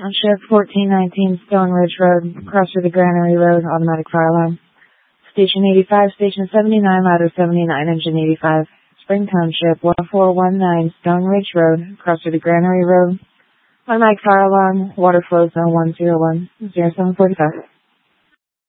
Township, 1419 Stone Ridge Road, crosser to Granary Road, automatic fire alarm. Station 85, Station 79, ladder 79, engine 85. Spring Township, 1419 Stone Ridge Road, crosser to Granary Road, automatic fire alarm, water flow zone 101, 0745.